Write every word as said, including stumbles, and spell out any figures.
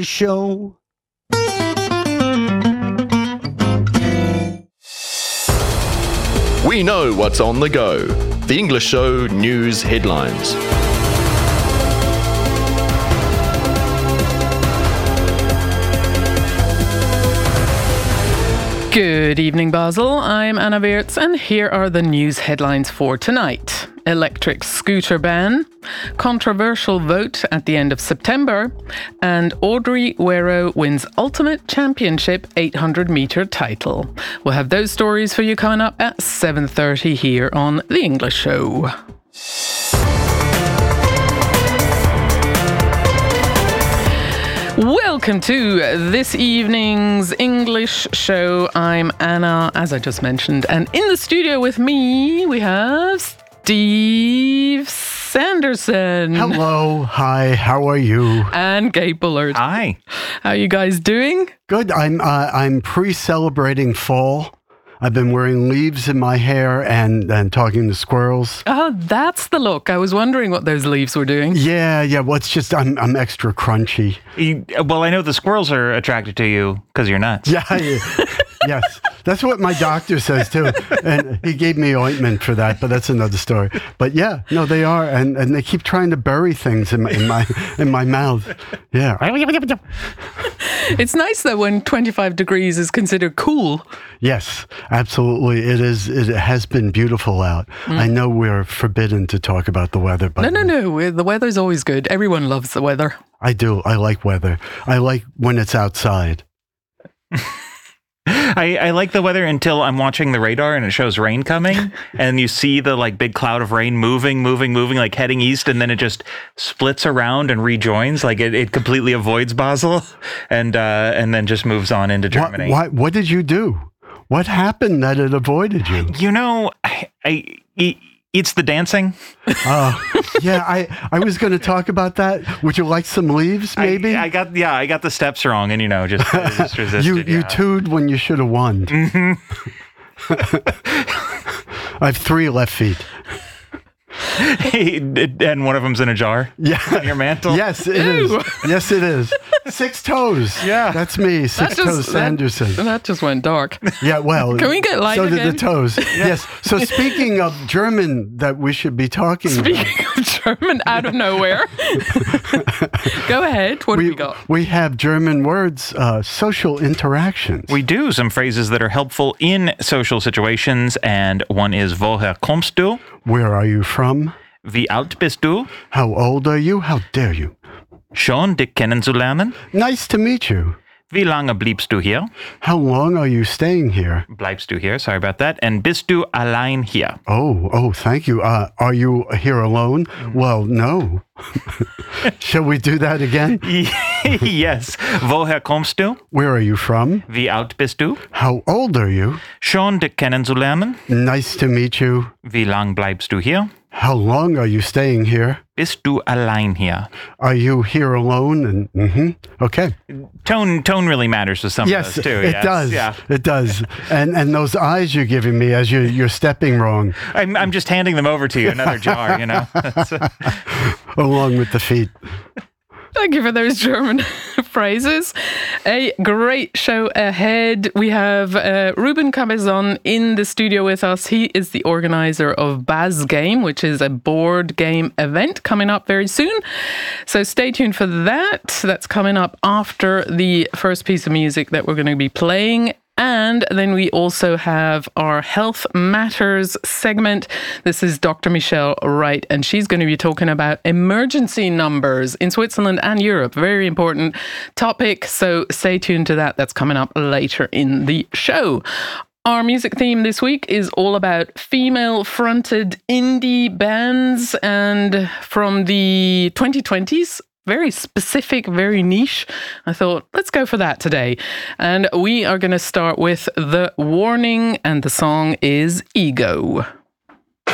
Show. We know what's on the go. The English Show News Headlines. Good evening, Basel. I'm Anna Weerts, and here are the news headlines for tonight. Electric scooter ban, controversial vote at the end of September, and Audrey Wero wins Ultimate Championship eight hundred metre title. We'll have those stories for you coming up at seven thirty here on The English Show. Welcome to this evening's English show. I'm Anna, as I just mentioned, and in the studio with me we have Steve Sanderson. Hello, hi, how are you? And Gabe Bullard. Hi. How are you guys doing? Good. I'm uh, I'm pre-celebrating fall. I've been wearing leaves in my hair and, and talking to squirrels. Oh, that's the look. I was wondering what those leaves were doing. Yeah, yeah. Well, it's just I'm I'm extra crunchy. You, well, I know the squirrels are attracted to you because you're nuts. Yeah, yeah. Yes. That's what my doctor says too. And he gave me ointment for that, but that's another story. But yeah, no, they are, and, and they keep trying to bury things in my in my in my mouth. Yeah. It's nice though when twenty-five degrees is considered cool. Yes, absolutely. It is. It has been beautiful out. Mm. I know we're forbidden to talk about the weather, but no, no, no. The weather's always good. Everyone loves the weather. I do. I like weather. I like when it's outside. I, I like the weather until I'm watching the radar and it shows rain coming and you see the like big cloud of rain moving, moving, moving, like heading east, and then it just splits around and rejoins. Like it, it completely avoids Basel and uh, and then just moves on into Germany. What, what, what did you do? What happened that it avoided you? You know, I, I it, it's the dancing. Oh, yeah. I, I was going to talk about that. Would you like some leaves, maybe? I, I got yeah, I got the steps wrong, and you know, just, just resisted. you yeah. you tooed when you should have won. Mm-hmm. I have three left feet. And one of them's in a jar? Yeah. On your mantle? Yes, it Ew. is. Yes, it is. Six toes. Yeah. That's me, Six That Toes just- Sanderson. That, that just went dark. Yeah, well. Can we get light So again? did the toes. Yes. So speaking of German that we should be talking about. Speaking of German out of nowhere. Go ahead. What we, have we got? we have German words, uh, social interactions. We do some phrases that are helpful in social situations, and one is Woher kommst du? Where are you from? Wie alt bist du? How old are you? How dare you? Schön, dich kennenzulernen. Nice to meet you. Wie lange bleibst du hier? How long are you staying here? Bleibst du hier, sorry about that. And bist du allein hier? Oh, oh, thank you. Uh, are you here alone? Well, no. Shall we do that again? Yes. Woher kommst du? Where are you from? Wie alt bist du? How old are you? Schön, dich kennenzulernen. Nice to meet you. Wie lang bleibst du hier? How long are you staying here? Bist du allein hier? Are you here alone? And mm-hmm. Okay. Tone tone really matters with some Yes, of those too. it yes. does. Yeah. It does. And and those eyes you're giving me as you you're stepping wrong, I'm I'm just handing them over to you, another jar, you know. along with the feet. Thank you for those German phrases. A great show ahead. We have uh, Ruben Cabezon in the studio with us. He is the organizer of Baz Game, which is a board game event coming up very soon. So stay tuned for that. That's coming up after the first piece of music that we're going to be playing. And then we also have our Health Matters segment. This is Doctor Michelle Wright, and she's going to be talking about emergency numbers in Switzerland and Europe. Very important topic, so stay tuned to that. That's coming up later in the show. Our music theme this week is all about female-fronted indie bands, and from the twenty twenties, very specific, very niche. I thought, let's go for that today. And we are going to start with The Warning, and the song is Ego.